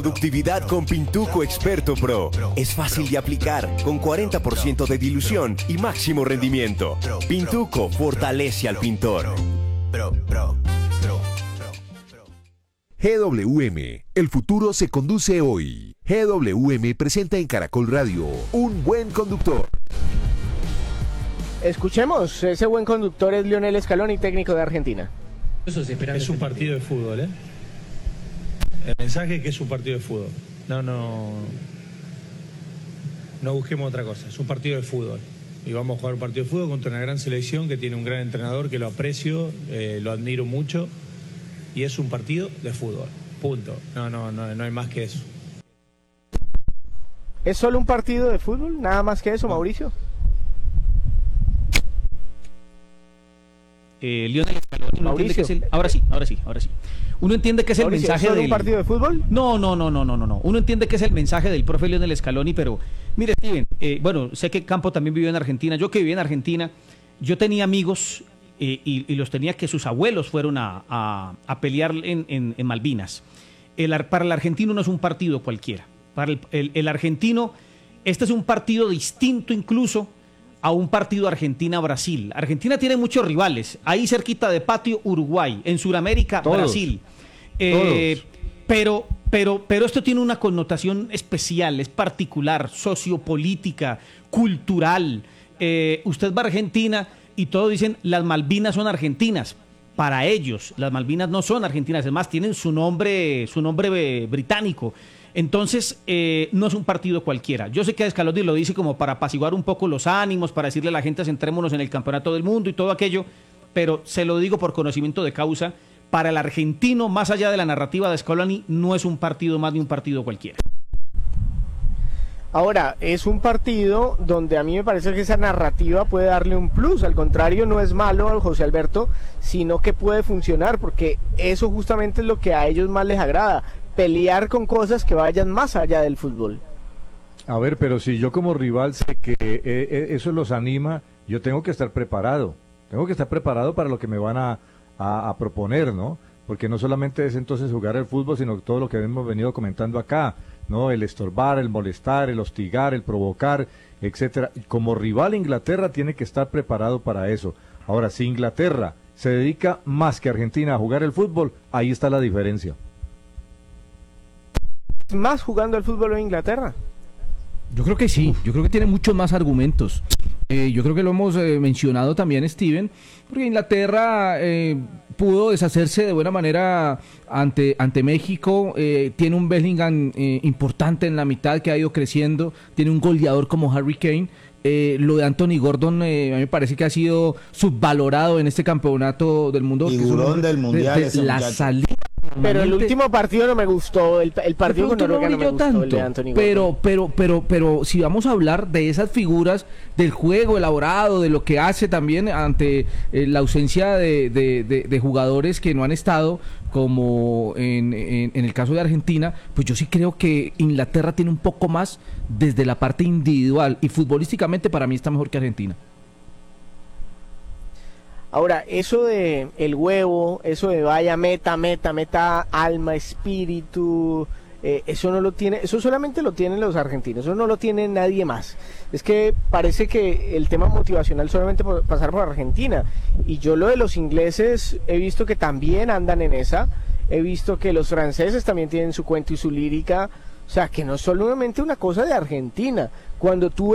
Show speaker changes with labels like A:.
A: Productividad con Pintuco Experto Pro. Es fácil de aplicar, con 40% de dilución y máximo rendimiento. Pintuco fortalece al pintor.
B: GWM, el futuro se conduce hoy. GWM presenta en Caracol Radio Un Buen Conductor.
C: Escuchemos, ese buen conductor es Lionel Scaloni, técnico de Argentina.
D: Es un partido de fútbol, ¿eh? El mensaje es que es un partido de fútbol. No busquemos otra cosa. Es un partido de fútbol. Y vamos a jugar un partido de fútbol contra una gran selección que tiene un gran entrenador que lo aprecio, lo admiro mucho. Y es un partido de fútbol. Punto. No hay más que eso.
C: ¿Es solo un partido de fútbol? ¿Nada más que eso, Mauricio?
E: Lionel Scaloni,
C: Mauricio.
E: Ahora sí. Uno entiende que es el
C: Mauricio,
E: mensaje
C: ¿es solo
E: del...
C: un partido de fútbol?
E: No. Uno entiende que es el mensaje del profe Lionel Scaloni, pero mire, Steven, sé que Campo también vivió en Argentina. Yo que viví en Argentina, yo tenía amigos y los tenía que sus abuelos fueron a pelear en Malvinas. Para el argentino no es un partido cualquiera. Para el argentino, este es un partido distinto incluso a un partido Argentina-Brasil. Argentina tiene muchos rivales. Ahí cerquita de patio, Uruguay. En Sudamérica, todos. Brasil. Pero esto tiene una connotación especial, es particular, sociopolítica, cultural. Usted va a Argentina y todos dicen, las Malvinas son argentinas. Para ellos, las Malvinas no son argentinas, además tienen su nombre británico. Entonces, no es un partido cualquiera. Yo sé que Scaloni lo dice como para apaciguar un poco los ánimos, para decirle a la gente, centrémonos en el campeonato del mundo y todo aquello, pero se lo digo por conocimiento de causa, para el argentino, más allá de la narrativa de Scaloni, no es un partido más ni un partido cualquiera.
C: Ahora, es un partido donde a mí me parece que esa narrativa puede darle un plus, al contrario, no es malo, José Alberto, sino que puede funcionar, porque eso justamente es lo que a ellos más les agrada, pelear con cosas que vayan más allá del fútbol.
F: A ver, pero si yo como rival sé que eso los anima, yo tengo que estar preparado para lo que me van a proponer, ¿no? Porque no solamente es entonces jugar el fútbol, sino todo lo que hemos venido comentando acá, ¿no? El estorbar, el molestar, el hostigar, el provocar, etcétera. Como rival Inglaterra tiene que estar preparado para eso. Ahora, si Inglaterra se dedica más que Argentina a jugar el fútbol, ahí está la diferencia.
C: ¿Más jugando al fútbol en Inglaterra?
G: Yo creo que sí, yo creo que tiene muchos más argumentos. Yo creo que lo hemos mencionado también, Steven, porque Inglaterra pudo deshacerse de buena manera ante México, tiene un Bellingham importante en la mitad que ha ido creciendo, tiene un goleador como Harry Kane. Lo de Anthony Gordon a mí me parece que ha sido subvalorado en este campeonato del mundo.
H: Figurón del mundial.
G: La salida.
C: Pero el último partido no me gustó, el partido con Noruega no me gustó, tanto, el de Anthony Gordon. Pero si vamos a hablar de esas figuras, del juego elaborado, de lo que hace también ante la ausencia de jugadores que no han estado, como en el caso de Argentina, pues yo sí creo que Inglaterra tiene un poco más desde la parte individual, y futbolísticamente para mí está mejor que Argentina. Ahora, eso de el huevo, eso de vaya meta, alma, espíritu, eso no lo tiene, eso solamente lo tienen los argentinos, eso no lo tiene nadie más. Es que parece que el tema motivacional solamente por pasar por Argentina, y yo lo de los ingleses he visto que también andan en esa, he visto que los franceses también tienen su cuento y su lírica, o sea, que no es solamente una cosa de Argentina. Cuando tú